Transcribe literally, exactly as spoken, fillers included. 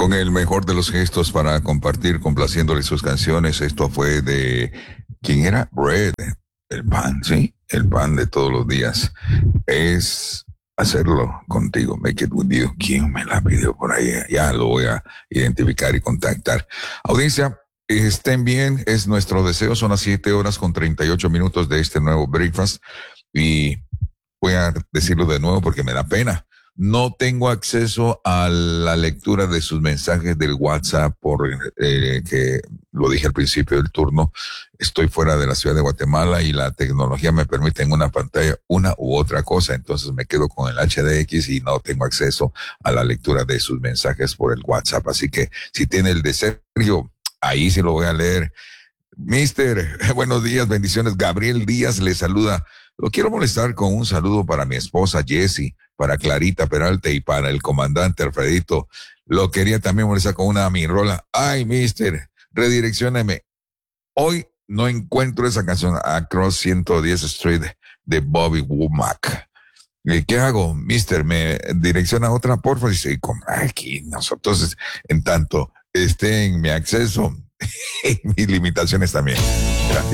Con el mejor de los gestos para compartir, complaciéndole sus canciones. Esto fue de, ¿quién era? Bread, el pan, ¿sí? El pan de todos los días. Es hacerlo contigo, make it with you. ¿Quién me la pidió por ahí? Ya lo voy a identificar y contactar. Audiencia, estén bien, es nuestro deseo. Son las siete horas con treinta y ocho minutos de este nuevo breakfast. Y voy a decirlo de nuevo porque me da pena. No tengo acceso a la lectura de sus mensajes del WhatsApp por eh, que lo dije al principio del turno. Estoy fuera de la ciudad de Guatemala y la tecnología me permite en una pantalla una u otra cosa. Entonces me quedo con el H D X y no tengo acceso a la lectura de sus mensajes por el WhatsApp. Así que si tiene el de Sergio, ahí sí lo voy a leer. Mister, buenos días, bendiciones. Gabriel Díaz le saluda. Lo quiero molestar con un saludo para mi esposa Jessie, para Clarita Peralta y para el comandante Alfredito. Lo quería también molestar con una mirola. Ay, mister, redireccióneme. Hoy no encuentro esa canción, Across ciento diez Street de Bobby Womack. ¿Qué hago, mister? ¿Me direcciona otra, porfa? Y sí, como aquí nosotros, en tanto esté en mi acceso y mis limitaciones también. Gracias.